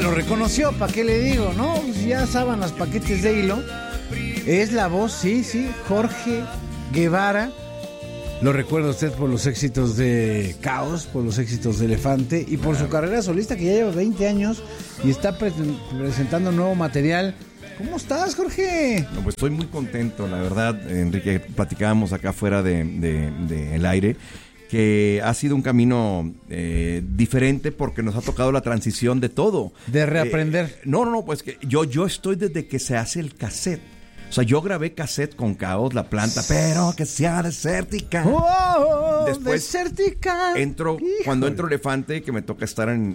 lo reconoció, ¿para qué le digo? No, pues ya sábanas, paquetes de hilo. Es la voz, sí, Jorge Guevara. Lo recuerda usted por los éxitos de Caos, por los éxitos de Elefante y por su carrera solista que ya lleva 20 años y está presentando nuevo material. ¿Cómo estás, Jorge? No, pues estoy muy contento, la verdad, Enrique. Platicábamos acá fuera de el aire que ha sido un camino diferente porque nos ha tocado la transición de todo. De reaprender. No, pues que yo estoy desde que se hace el cassette. O sea, yo grabé cassette con Caos, La Planta, pero que sea desértica. ¡Oh! Después desértica. Cuando entro Elefante, que me toca estar en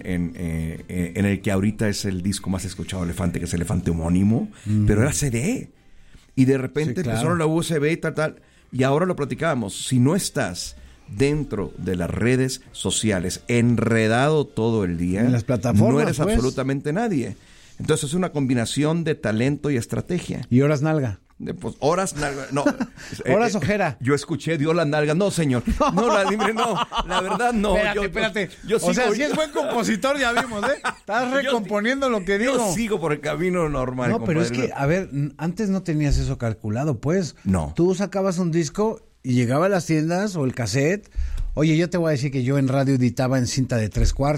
el que ahorita es el disco más escuchado de Elefante, que es Elefante homónimo, pero era CD. Y de repente empezaron la USB y tal. Y ahora lo platicábamos. Si no estás dentro de las redes sociales, enredado todo el día, en las plataformas, no eres absolutamente nadie. Entonces es una combinación de talento y estrategia. Y horas nalga. Pues horas nalga, no. Horas ojera. Yo escuché dio la nalga. No, señor. No, la verdad no. Espérate. O sea, si es buen compositor, ya vimos, ¿eh? Estás recomponiendo lo que digo. Yo sigo por el camino normal. No, pero es que, a ver, antes no tenías eso calculado, pues. No. Tú sacabas un disco y llegaba a las tiendas o el cassette. Oye, yo te voy a decir que yo en radio editaba en cinta de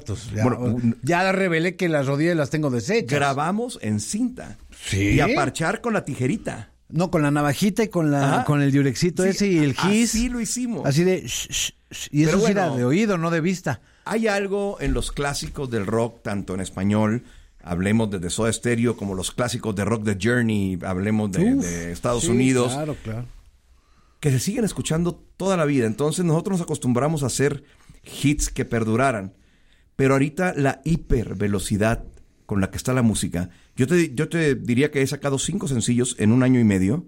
3/4. Ya revelé que las rodillas las tengo deshechas. Grabamos en cinta. Sí. Y a parchar con la tijerita. No, con la navajita y con el diurexito ese y el gis. Así lo hicimos. Así de... Y eso sí era de oído, no de vista. Hay algo en los clásicos del rock, tanto en español, hablemos de Soda Stereo, como los clásicos de rock de Journey, hablemos de Estados Unidos. Claro. Que se siguen escuchando toda la vida. Entonces nosotros nos acostumbramos a hacer hits que perduraran. Pero ahorita la hipervelocidad con la que está la música, yo te diría que he sacado 5 sencillos en 1 año y medio.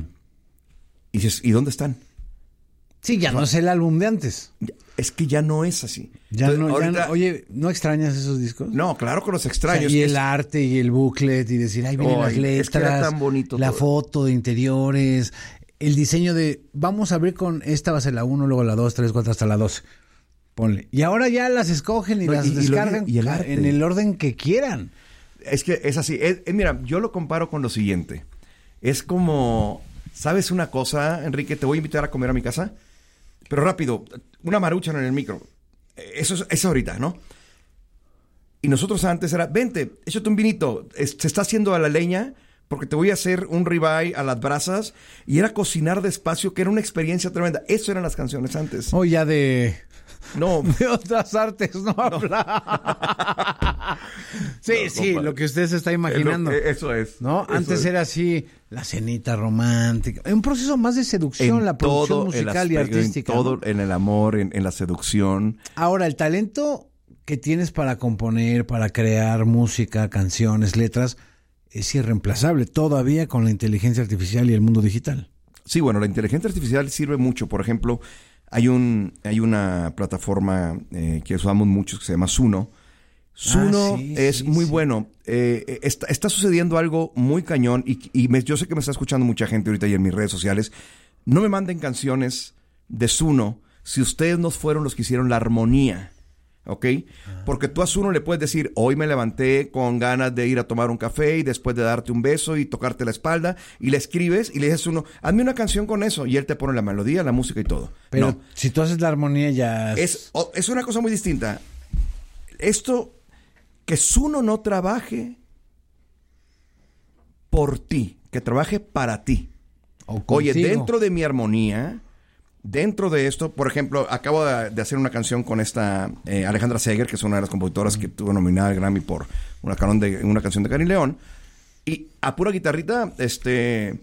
Y dices, ¿y dónde están? Sí, ya no es el álbum de antes. Es que ya no es así. Oye, ¿no extrañas esos discos? No, claro que los extraño. O sea, y el arte y el booklet y decir, ahí vienen las letras, es que era tan bonito la todo. Foto de interiores, el diseño de, vamos a abrir con esta va a ser la 1, luego la 2, 3, 4, hasta la 12. Ponle. Y ahora ya las escogen y las descargan y el arte. En el orden que quieran. Es que es así. Mira, yo lo comparo con lo siguiente. Es como, ¿sabes una cosa, Enrique? Te voy a invitar a comer a mi casa, pero rápido, una maruchan en el micro. Eso es ahorita, ¿no? Y nosotros antes era, vente, échate un vinito. Se está haciendo a la leña porque te voy a hacer un ribeye a las brasas. Y era cocinar despacio, que era una experiencia tremenda. Eso eran las canciones antes. Oh, ya de... No. De otras artes no habla. Sí, lo que usted se está imaginando. Eso es. ¿No? Antes era así, la cenita romántica. Un proceso más de seducción, la producción musical y artística. En todo, ¿no? En el amor, en la seducción. Ahora, el talento que tienes para componer, para crear música, canciones, letras, es irreemplazable todavía con la inteligencia artificial y el mundo digital. Sí, bueno, la inteligencia artificial sirve mucho. Por ejemplo, hay una plataforma que usamos muchos que se llama Suno. Suno es muy bueno. Está sucediendo algo muy cañón y yo sé que me está escuchando mucha gente ahorita y en mis redes sociales. No me manden canciones de Suno si ustedes no fueron los que hicieron la armonía. ¿Ok? Porque tú a Suno le puedes decir, hoy me levanté con ganas de ir a tomar un café y después de darte un beso y tocarte la espalda, y le escribes y le dices a Suno, hazme una canción con eso, y él te pone la melodía, la música y todo. Pero no. Si tú haces la armonía ya... Es una cosa muy distinta. Esto, que Suno no trabaje por ti, que trabaje para ti. Oye, dentro de mi armonía... Dentro de esto, por ejemplo, acabo de hacer una canción con esta Alejandra Seger, que es una de las compositoras que tuvo nominada al Grammy por una canción de Karin León. Y a pura guitarrita, decía,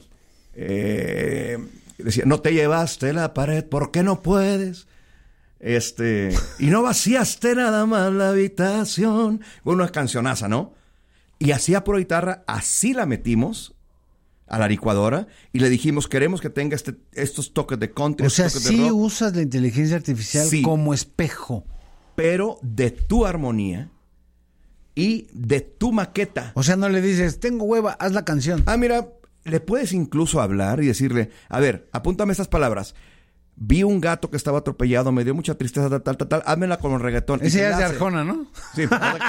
no te llevaste la pared, ¿por qué no puedes? Y no vaciaste nada más la habitación. Bueno, una cancionaza, ¿no? Y así a pura guitarra, así la metimos a la licuadora y le dijimos, queremos que tenga estos toques de country. O sea, toques sí de rock. Usas la inteligencia artificial como espejo. Pero de tu armonía y de tu maqueta. O sea, no le dices, tengo hueva, haz la canción. Mira, le puedes incluso hablar y decirle, a ver, apúntame estas palabras. Vi un gato que estaba atropellado, me dio mucha tristeza, tal. Házmela con el reggaetón. Ese ya es de Arjona, ¿no? Sí.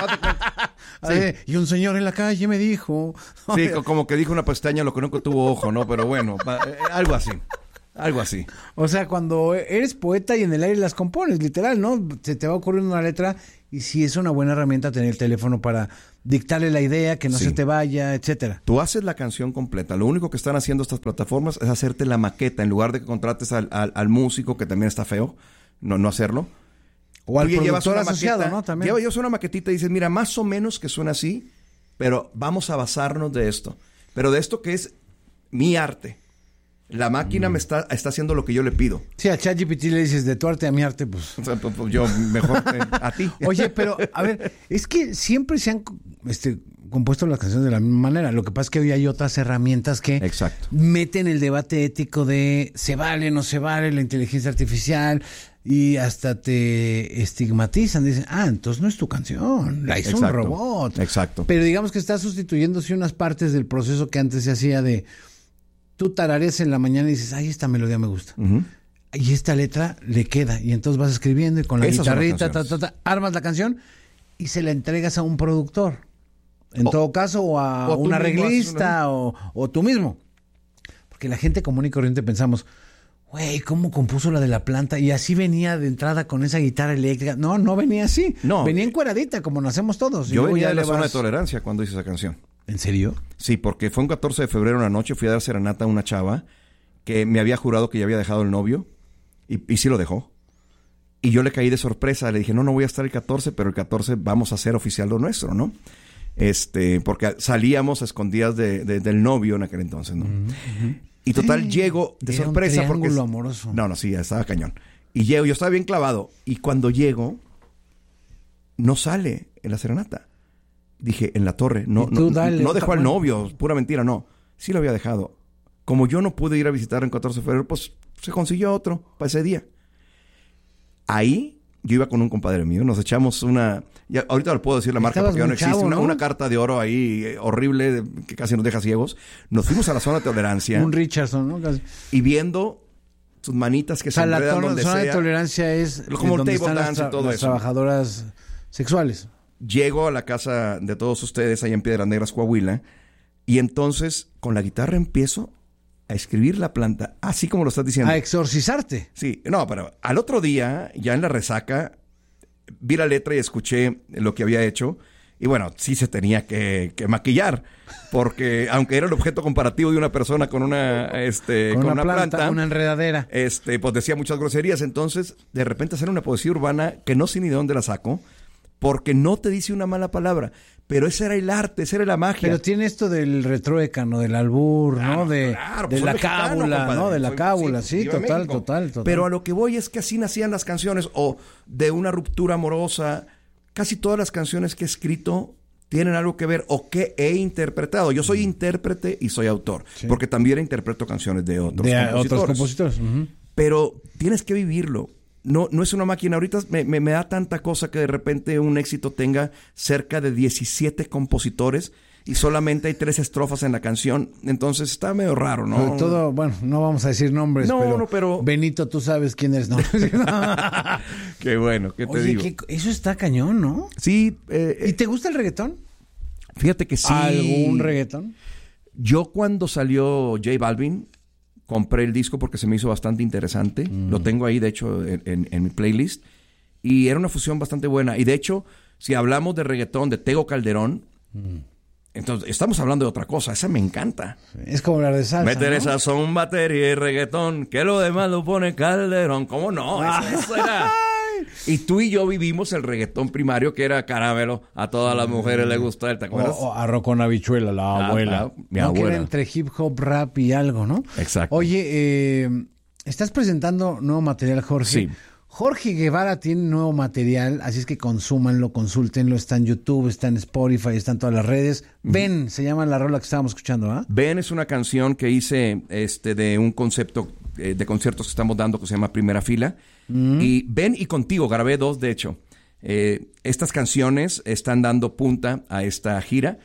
Sí. Y un señor en la calle me dijo... Sí, como que dijo una pestaña lo que nunca tuvo ojo, ¿no? Pero bueno, algo así. Algo así. O sea, cuando eres poeta y en el aire las compones, literal, ¿no? Se te va ocurriendo una letra y sí es una buena herramienta tener el teléfono para dictarle la idea, que no se te vaya, etcétera. Tú haces la canción completa. Lo único que están haciendo estas plataformas es hacerte la maqueta. En lugar de que contrates al músico, que también está feo, no hacerlo. O al productor asociado, ¿no? También. Llevas una maquetita y dices, mira, más o menos que suena así, pero vamos a basarnos de esto. Pero de esto que es mi arte. La máquina me está haciendo lo que yo le pido. Sí, a ChatGPT le dices, de tu arte a mi arte, pues... O sea, pues yo mejor a ti. Oye, pero, a ver, es que siempre se han compuesto las canciones de la misma manera. Lo que pasa es que hoy hay otras herramientas que meten el debate ético de se vale, no se vale, la inteligencia artificial, y hasta te estigmatizan. Dicen, entonces no es tu canción, la hizo un robot. Exacto. Pero digamos que está sustituyendo unas partes del proceso que antes se hacía de... Tú tarareas en la mañana y dices, esta melodía me gusta. Uh-huh. Y esta letra le queda. Y entonces vas escribiendo y con la guitarrita, armas la canción y se la entregas a un productor. En todo caso, o a un arreglista, o tú mismo. Porque la gente común y corriente pensamos, güey, ¿cómo compuso la de La Planta? Y así venía de entrada con esa guitarra eléctrica. No venía así. No. Venía encueradita, como nacemos todos. Yo venía de la zona de tolerancia cuando hice esa canción. ¿En serio? Sí, porque fue un 14 de febrero en la noche, fui a dar serenata a una chava que me había jurado que ya había dejado el novio y sí lo dejó. Y yo le caí de sorpresa, le dije, no voy a estar el 14, pero el 14 vamos a hacer oficial lo nuestro, ¿no? Porque salíamos a escondidas del novio en aquel entonces, ¿no? Uh-huh. Y total, llego de sorpresa porque... Triángulo amoroso. No, sí, estaba cañón. Y llego, yo estaba bien clavado, y cuando llego, no sale en la serenata. Dije, en la torre, no dejó al novio, pura mentira, no. Sí lo había dejado. Como yo no pude ir a visitar en 14 de febrero, pues se consiguió otro para ese día. Ahí, yo iba con un compadre mío, nos echamos ahorita le puedo decir la marca porque ya no existe, una carta de oro ahí horrible que casi nos deja ciegos. Nos fuimos a la zona de tolerancia. Un Richardson, ¿no? Casi. Y viendo sus manitas que se enredan donde sea. La zona de tolerancia es como donde el table dance y todo las eso. Trabajadoras sexuales. Llego a la casa de todos ustedes allá en Piedras Negras, Coahuila, y entonces con la guitarra empiezo a escribir La Planta, así como lo estás diciendo. A exorcizarte. Sí, pero al otro día, ya en la resaca, vi la letra y escuché lo que había hecho, y bueno, sí se tenía que maquillar, porque aunque era el objeto comparativo de una persona con una planta, una enredadera, pues decía muchas groserías. Entonces, de repente sale una poesía urbana que no sé ni de dónde la saco, porque no te dice una mala palabra, pero ese era el arte, esa era la magia. Pero tiene esto del retruécano, del albur, claro, ¿no? De la cábula, ¿no? De la cábula, sí, total. Pero a lo que voy es que así nacían las canciones, o de una ruptura amorosa. Casi todas las canciones que he escrito tienen algo que ver, o que he interpretado. Yo soy intérprete y soy autor, porque también interpreto canciones de otros compositores. Uh-huh. Pero tienes que vivirlo. No es una máquina. Ahorita me da tanta cosa que de repente un éxito tenga cerca de 17 compositores y solamente hay 3 estrofas en la canción. Entonces está medio raro, ¿no? Sobre todo, bueno, no vamos a decir nombres, pero Benito, tú sabes quién eres, ¿no? Qué bueno, ¿qué te digo? Eso está cañón, ¿no? Sí. ¿Y te gusta el reggaetón? Fíjate que sí. ¿Algún reggaetón? Yo cuando salió J Balvin, compré el disco porque se me hizo bastante interesante. Lo tengo ahí, de hecho, en mi playlist. Y era una fusión bastante buena. Y de hecho, si hablamos de reggaetón de Tego Calderón, entonces estamos hablando de otra cosa. Esa me encanta. Es como hablar de salsa, meter esa son, batería y reggaetón, que lo demás lo pone Calderón. ¿Cómo no? Eso era... Y tú y yo vivimos el reggaetón primario, que era caramelo. A todas las mujeres les gusta, ¿te acuerdas? O arroz con habichuela, la abuela. Mi abuela. Que era entre hip hop, rap y algo, ¿no? Exacto. Oye, estás presentando nuevo material, Jorge. Sí. Jorge Guevara tiene nuevo material, así es que consúmanlo, consúltenlo. Está en YouTube, está en Spotify, está en todas las redes. Ven, se llama la rola que estábamos escuchando, ¿ah? Ven es una canción que hice de un concepto de conciertos que estamos dando que se llama Primera Fila. Y Ven y Contigo, grabé 2 de hecho. Estas canciones están dando punta a esta gira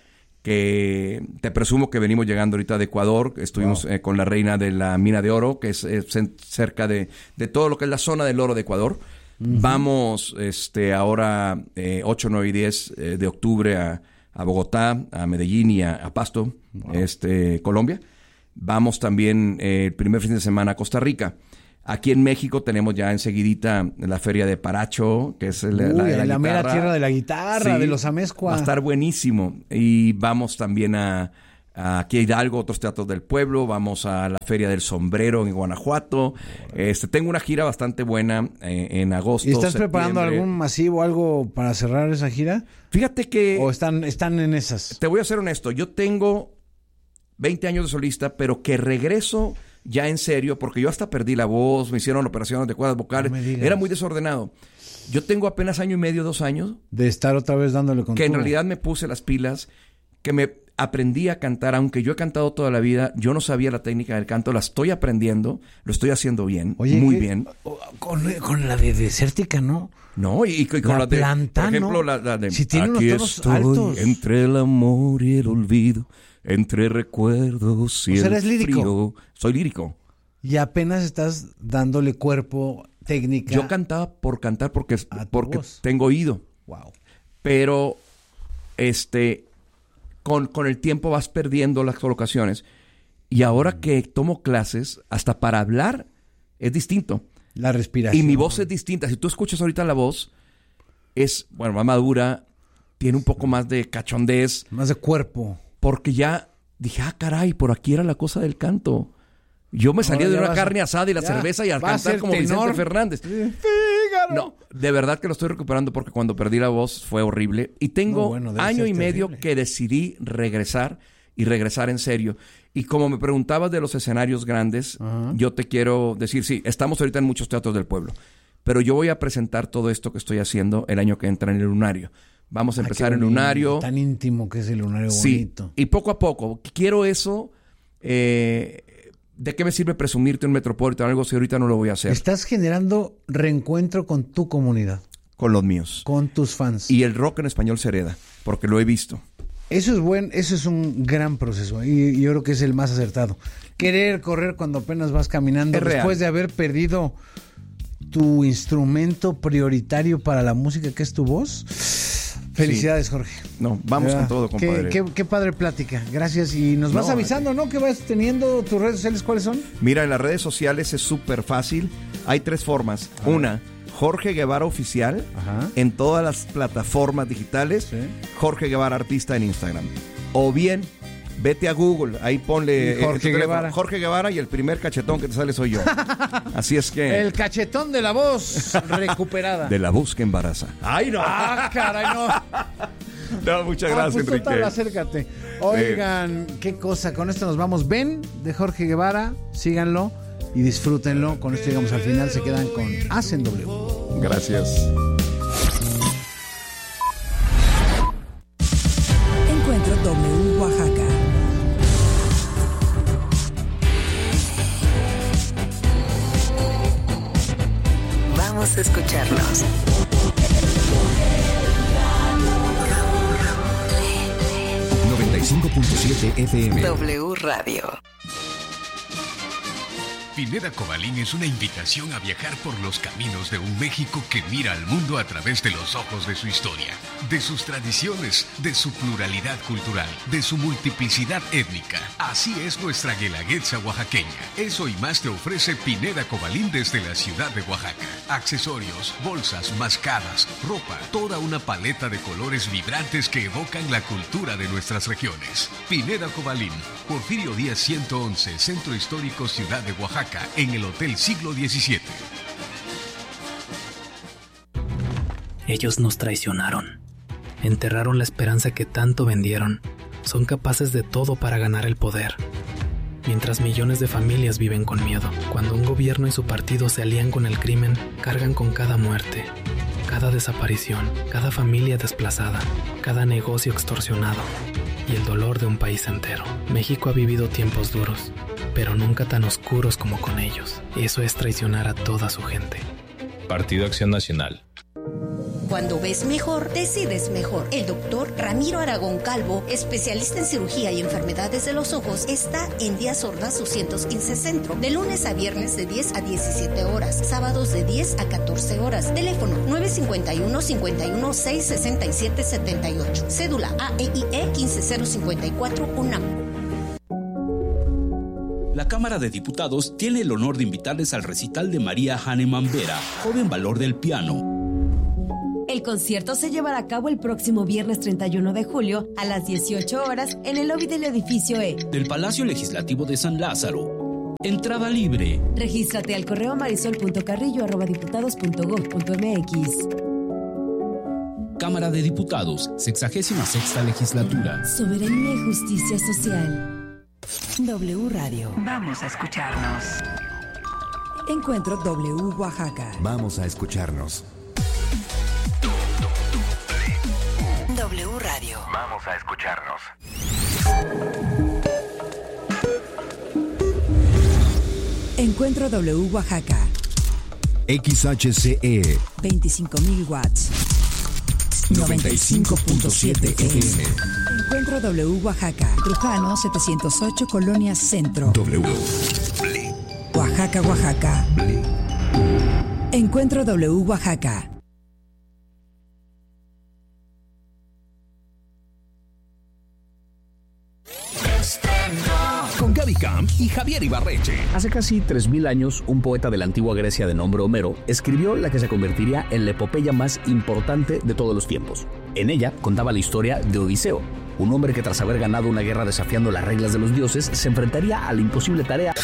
que te presumo que venimos llegando ahorita de Ecuador. Estuvimos con la reina de la mina de oro, que es cerca de todo lo que es la zona del oro de Ecuador. Vamos ahora 8, 9 y 10 de octubre a Bogotá, a Medellín y a Pasto, Colombia. Vamos también el primer fin de semana a Costa Rica. Aquí en México tenemos ya enseguidita la feria de Paracho, que es la mera tierra de la guitarra, de los Amezcua. Va a estar buenísimo. Y vamos también aquí a Hidalgo, otros teatros del pueblo. Vamos a la Feria del Sombrero en Guanajuato. Tengo una gira bastante buena en agosto. ¿Y estás preparando algún masivo, algo para cerrar esa gira? Fíjate que... ¿O están en esas? Te voy a ser honesto. Yo tengo 20 años de solista, pero que regreso... ya en serio, porque yo hasta perdí la voz, me hicieron operaciones de cuerdas vocales, era muy desordenado. Yo tengo apenas 1 año y medio, 2 años. De estar otra vez dándole con que en realidad me puse las pilas, que me aprendí a cantar, aunque yo he cantado toda la vida, yo no sabía la técnica del canto, la estoy aprendiendo, lo estoy haciendo bien, muy bien. Con la de Desértica, ¿no? No, y con la de planta, por ejemplo, ¿no? la de si tiene aquí unos estoy altos. Entre el amor y el olvido, entre recuerdos y ¿eres lírico? Frío. Soy lírico. Y apenas estás dándole cuerpo, técnica. Yo cantaba por cantar porque tengo oído. Wow. Pero con el tiempo vas perdiendo las colocaciones. Y ahora que tomo clases, hasta para hablar es distinto. La respiración. Y mi voz es distinta. Si tú escuchas ahorita la voz, es, más madura, tiene un poco más de cachondez. Más de cuerpo. Porque ya dije, caray, por aquí era la cosa del canto. Yo me salía de una carne asada y la cerveza y a cantar como Vicente Fernández. Fígaro. No, de verdad que lo estoy recuperando porque cuando perdí la voz fue horrible. Y tengo 1 año y medio que decidí regresar y regresar en serio. Y como me preguntabas de los escenarios grandes, yo te quiero decir, sí, estamos ahorita en muchos teatros del pueblo. Pero yo voy a presentar todo esto que estoy haciendo el año que entra en el Lunario. Vamos a empezar en Lunario. Tan íntimo que es el Lunario, bonito. Sí, y poco a poco. Quiero eso... ¿De qué me sirve presumirte un Metropolitan o algo si ahorita no lo voy a hacer? Estás generando reencuentro con tu comunidad. Con los míos. Con tus fans. Y el rock en español se hereda, porque lo he visto. Eso es un gran proceso y yo creo que es el más acertado. Querer correr cuando apenas vas caminando después de haber perdido tu instrumento prioritario para la música, que es tu voz. Felicidades, Jorge. No, vamos con todo, compadre. Qué padre plática. Gracias. Y nos vas avisando, ¿no? ¿Qué vas teniendo? ¿Tus redes sociales cuáles son? Mira, en las redes sociales es súper fácil. Hay 3 formas. Una, Jorge Guevara Oficial. En todas las plataformas digitales. Sí. Jorge Guevara Artista en Instagram. O bien, vete a Google. Ahí ponle Jorge Guevara y el primer cachetón que te sale soy yo. Así es que... El cachetón de la voz recuperada. De la voz que embaraza. ¡Ay, no! ¡Ah, caray, no! No, muchas gracias, pues, Enrique. Acércate. Oigan, qué cosa. Con esto nos vamos. Ven, de Jorge Guevara. Síganlo y disfrútenlo. Con esto llegamos al final. Se quedan con Hacen W. Gracias. Encuentro W Oaxaca. Vamos a escucharnos. 95.7 FM. W Radio. Pineda Cobalín es una invitación a viajar por los caminos de un México que mira al mundo a través de los ojos de su historia, de sus tradiciones, de su pluralidad cultural, de su multiplicidad étnica. Así es nuestra guelaguetza oaxaqueña. Eso y más te ofrece Pineda Cobalín desde la ciudad de Oaxaca. Accesorios, bolsas, mascadas, ropa, toda una paleta de colores vibrantes que evocan la cultura de nuestras regiones. Pineda Cobalín, Porfirio Díaz 111, Centro Histórico Ciudad de Oaxaca, en el Hotel Siglo XVII. Ellos nos traicionaron. Enterraron la esperanza que tanto vendieron. Son capaces de todo para ganar el poder. Mientras millones de familias viven con miedo. Cuando un gobierno y su partido se alían con el crimen, cargan con cada muerte, cada desaparición, cada familia desplazada, cada negocio extorsionado y el dolor de un país entero. México ha vivido tiempos duros, pero nunca tan oscuros como con ellos. Eso es traicionar a toda su gente. Partido Acción Nacional. Cuando ves mejor, decides mejor. El doctor Ramiro Aragón Calvo, especialista en cirugía y enfermedades de los ojos, está en Díaz Ordaz 215 Centro, de lunes a viernes de 10 a 17 horas, sábados de 10 a 14 horas. Teléfono 951-51-667-78. Cédula AEIE 15054 UNAM. La Cámara de Diputados tiene el honor de invitarles al recital de María Hahnemann Vera, Joven Valor del Piano. El concierto se llevará a cabo el próximo viernes 31 de julio a las 18 horas en el lobby del edificio E del Palacio Legislativo de San Lázaro. Entrada libre. Regístrate al correo marisol.carrillo@diputados.gov.mx. Cámara de Diputados, 66ª Legislatura. Soberanía y justicia social. W Radio. Vamos a escucharnos. Encuentro W Oaxaca. Vamos a escucharnos. W Radio. Vamos a escucharnos. Encuentro W Oaxaca. XHCE 25,000 watts. 95.7 FM. Encuentro W Oaxaca. Trujano 708, Colonia Centro. W. Oaxaca, Oaxaca. Encuentro W Oaxaca. Con Gaby Camp y Javier Ibarreche. Hace casi 3.000 años, un poeta de la antigua Grecia de nombre Homero escribió la que se convertiría en la epopeya más importante de todos los tiempos. En ella contaba la historia de Odiseo, un hombre que tras haber ganado una guerra desafiando las reglas de los dioses, se enfrentaría a la imposible tarea.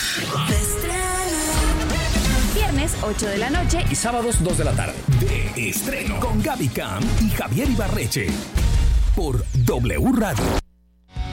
Viernes 8 de la noche Y sábados 2 de la tarde. De estreno con Gaby Camp y Javier Ibarreche. Por W Radio.